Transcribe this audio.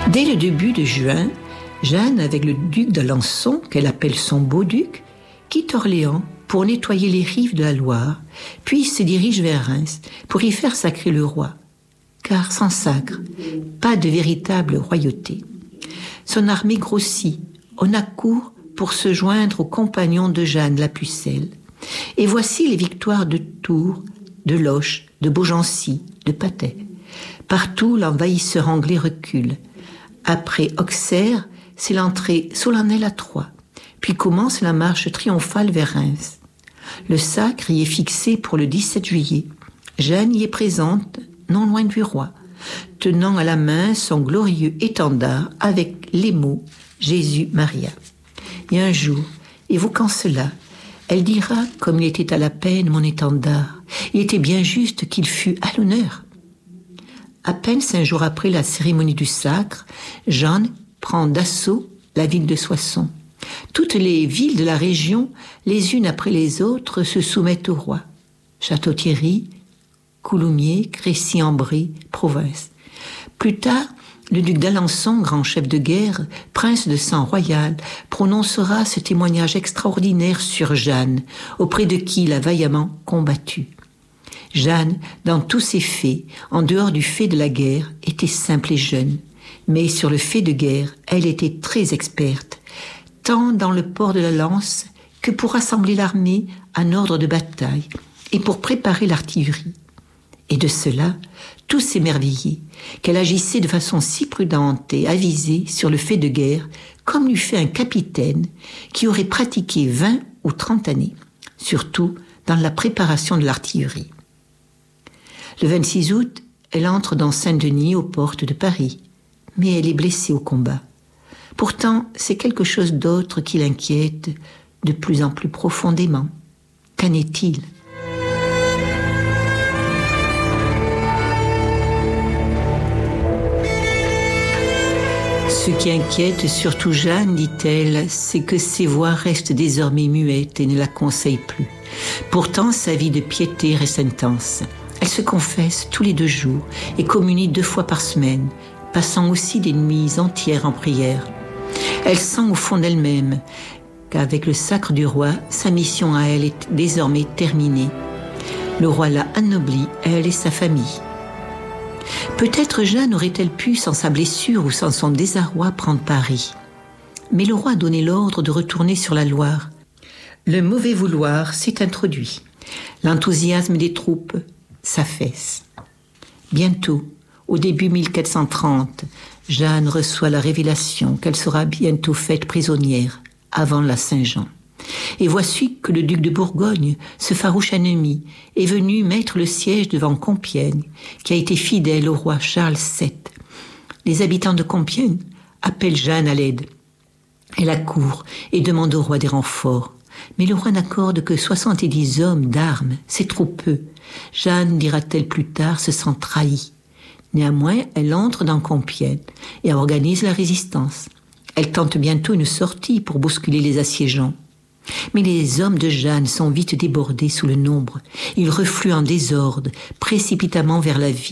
Dès le début de juin, Jeanne, avec le duc d'Alençon, qu'elle appelle son beau-duc, quitte Orléans pour nettoyer les rives de la Loire, puis se dirige vers Reims pour y faire sacrer le roi. Car sans sacre, pas de véritable royauté. Son armée grossit, on accourt pour se joindre aux compagnons de Jeanne la Pucelle. Et voici les victoires de Tours, de Loches, de Beaugency, de Patay. Partout, l'envahisseur anglais recule. Après Auxerre, c'est l'entrée solennelle à Troyes. Puis commence la marche triomphale vers Reims. Le sacre y est fixé pour le 17 juillet. Jeanne y est présente, non loin du roi, tenant à la main son glorieux étendard avec les mots « Jésus-Maria ». Et un jour, évoquant cela, elle dira, comme il était à la peine mon étendard, il était bien juste qu'il fût à l'honneur. À peine 5 jours après la cérémonie du sacre, Jeanne prend d'assaut la ville de Soissons. Toutes les villes de la région, les unes après les autres, se soumettent au roi. Château-Thierry, Coulommiers, Crécy-en-Brie, Provins. Plus tard, le duc d'Alençon, grand chef de guerre, prince de sang royal, prononcera ce témoignage extraordinaire sur Jeanne, auprès de qui il a vaillamment combattu. Jeanne, dans tous ses faits, en dehors du fait de la guerre, était simple et jeune. Mais sur le fait de guerre, elle était très experte, tant dans le port de la lance que pour rassembler l'armée en ordre de bataille et pour préparer l'artillerie. Et de cela, tous s'émerveillaient, qu'elle agissait de façon si prudente et avisée sur le fait de guerre, comme l'eût fait un capitaine qui aurait pratiqué 20 ou 30 années, surtout dans la préparation de l'artillerie. Le 26 août, elle entre dans Saint-Denis aux portes de Paris, mais elle est blessée au combat. Pourtant, c'est quelque chose d'autre qui l'inquiète de plus en plus profondément. Qu'en est-il ? Ce qui inquiète surtout Jeanne, dit-elle, c'est que ses voix restent désormais muettes et ne la conseillent plus. Pourtant, sa vie de piété reste intense. Elle se confesse tous les 2 jours et communie 2 fois par semaine, passant aussi des nuits entières en prière. Elle sent au fond d'elle-même qu'avec le sacre du roi, sa mission à elle est désormais terminée. Le roi l'a anoblie, elle et sa famille. Peut-être Jeanne aurait-elle pu, sans sa blessure ou sans son désarroi, prendre Paris. Mais le roi a donné l'ordre de retourner sur la Loire. Le mauvais vouloir s'est introduit. L'enthousiasme des troupes s'affaisse. Bientôt, au début 1430, Jeanne reçoit la révélation qu'elle sera bientôt faite prisonnière, avant la Saint-Jean. Et voici que le duc de Bourgogne, ce farouche ennemi, est venu mettre le siège devant Compiègne, qui a été fidèle au roi Charles VII. Les habitants de Compiègne appellent Jeanne à l'aide. Elle accourt et demande au roi des renforts. Mais le roi n'accorde que 70 hommes d'armes, c'est trop peu. Jeanne, dira-t-elle plus tard, se sent trahie. Néanmoins, elle entre dans Compiègne et organise la résistance. Elle tente bientôt une sortie pour bousculer les assiégeants. Mais les hommes de Jeanne sont vite débordés sous le nombre. Ils refluent en désordre, précipitamment vers la ville.